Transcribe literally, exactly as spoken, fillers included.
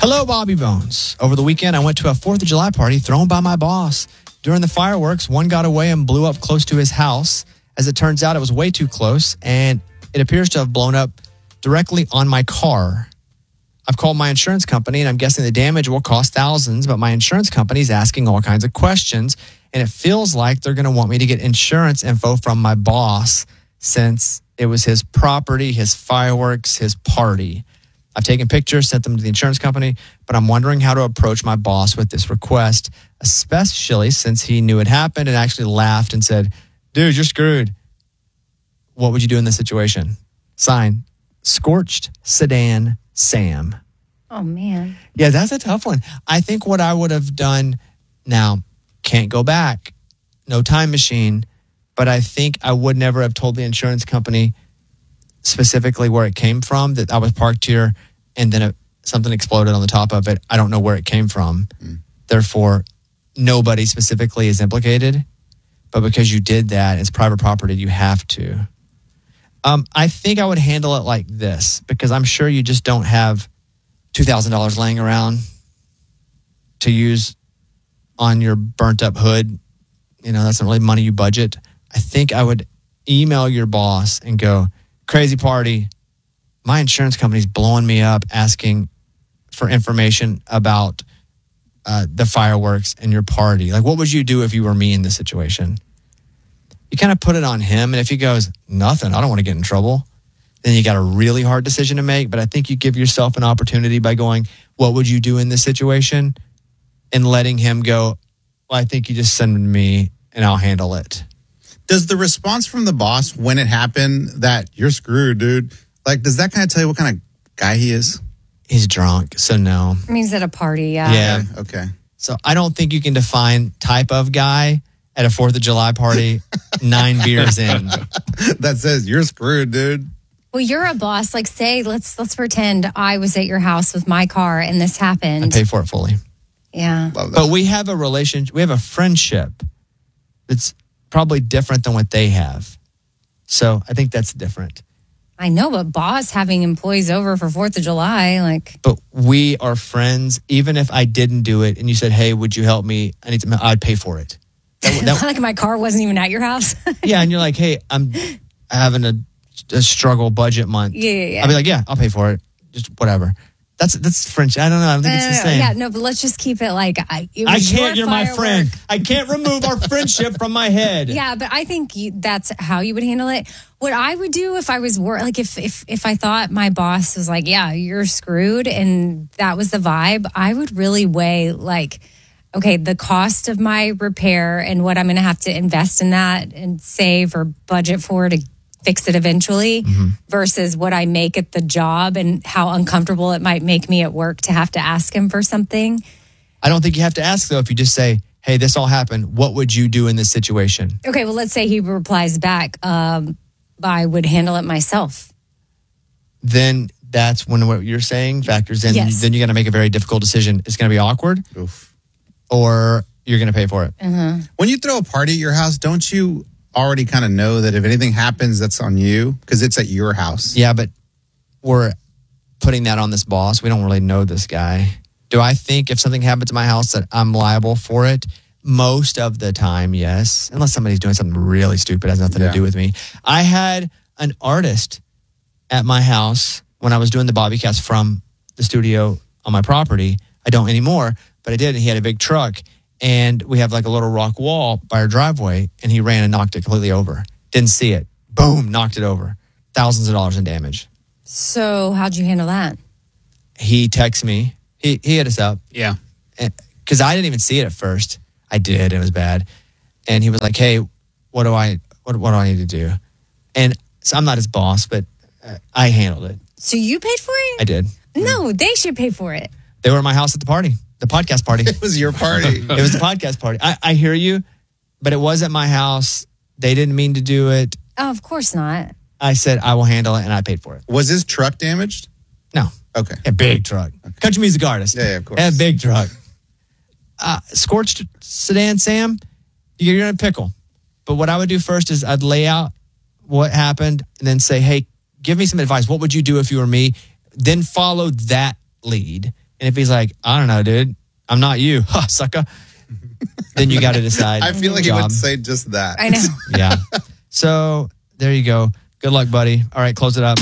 Hello, Bobby Bones. Over the weekend, I went to a fourth of July party thrown by my boss. During the fireworks, one got away and blew up close to his house. As it turns out, it was way too close, and it appears to have blown up directly on my car. I've called my insurance company, and I'm guessing the damage will cost thousands, but my insurance company is asking all kinds of questions, and it feels like they're going to want me to get insurance info from my boss since it was his property, his fireworks, his party. I've taken pictures, sent them to the insurance company, but I'm wondering how to approach my boss with this request, especially since he knew it happened and actually laughed and said, dude, you're screwed. What would you do in this situation? Sign, Scorched Sedan Sam. Oh, man. Yeah, that's a tough one. I think what I would have done now, can't go back, no time machine, but I think I would never have told the insurance company specifically where it came from, that I was parked here and then it, something exploded on the top of it. I don't know where it came from. Mm. Therefore, nobody specifically is implicated. But because you did that, it's private property, you have to. Um, I think I would handle it like this, because I'm sure you just don't have two thousand dollars laying around to use on your burnt up hood. You know, that's not really money you budget. I think I would email your boss and go, crazy party. My insurance company's blowing me up asking for information about uh, the fireworks and your party. Like, what would you do if you were me in this situation? You kind of put it on him. And if he goes, nothing, I don't want to get in trouble, then you got a really hard decision to make. But I think you give yourself an opportunity by going, what would you do in this situation? And letting him go, well, I think you just send them to me and I'll handle it. Does the response from the boss when it happened that you're screwed, dude, like, does that kind of tell you what kind of guy he is? He's drunk, so no. I mean, he's at a party, yeah. Yeah. Okay. okay. So I don't think you can define type of guy at a fourth of July party nine beers in. That says you're screwed, dude. Well, you're a boss. Like, say, let's let's pretend I was at your house with my car and this happened. I pay for it fully. Yeah. But we have a relationship, we have a friendship that's probably different than what they have. So I think that's different. I know, but boss having employees over for fourth of July, like. But we are friends. Even if I didn't do it and you said, hey, would you help me? I need to, I'd pay for it. That, that, like my car wasn't even at your house. Yeah. And you're like, hey, I'm having a, a struggle budget month. Yeah, yeah, yeah. I'll be like, yeah, I'll pay for it. Just whatever. That's that's French. I don't know. I don't think no, it's the no, same. Yeah, no, but let's just keep it like I. It I was can't. your You're my firework. friend. I can't remove our friendship from my head. Yeah, but I think you, that's how you would handle it. What I would do if I was wor- like if if if I thought my boss was like, yeah, you're screwed, and that was the vibe, I would really weigh like, okay, the cost of my repair and what I'm going to have to invest in that and save or budget for to fix it eventually, mm-hmm. versus what I make at the job and how uncomfortable it might make me at work to have to ask him for something. I don't think you have to ask, though, if you just say, hey, this all happened. What would you do in this situation? Okay, well, let's say he replies back, um, I would handle it myself. Then that's when what you're saying factors in. Yes. Then you got to make a very difficult decision. It's going to be awkward. Oof. Or you're going to pay for it. Uh-huh. When you throw a party at your house, don't you already kind of know that if anything happens, that's on you because it's at your house? Yeah, but we're putting that on this boss. We don't really know this guy. Do I think if something happens to my house that I'm liable for it? Most of the time, yes. Unless somebody's doing something really stupid, has nothing yeah. to do with me. I had an artist at my house when I was doing the Bobbycast from the studio on my property. I don't anymore, but I did. And he had a big truck. And we have like a little rock wall by our driveway, and he ran and knocked it completely over. Didn't see it. Boom, knocked it over. Thousands of dollars in damage. So how'd you handle that? He texted me. He he hit us up. Yeah. Because I didn't even see it at first. I did. It was bad. And he was like, hey, what do I what, what do I need to do? And so I'm not his boss, but I handled it. So you paid for it? I did. No, they should pay for it. They were at my house at the party. The podcast party. It was your party. It was the podcast party. I, I hear you, but it was at my house. They didn't mean to do it. Oh, of course not. I said, I will handle it, and I paid for it. Was his truck damaged? No. Okay. A big truck. Okay. Country music artist. Yeah, yeah, of course. A big truck. Uh, Scorched Sedan Sam, you're in a pickle. But what I would do first is I'd lay out what happened and then say, hey, give me some advice. What would you do if you were me? Then follow that lead And if he's like, I don't know, dude, I'm not you, huh, sucker, then you got to decide. I feel like job. he would say just that. I know. Yeah. So there you go. Good luck, buddy. All right, close it up.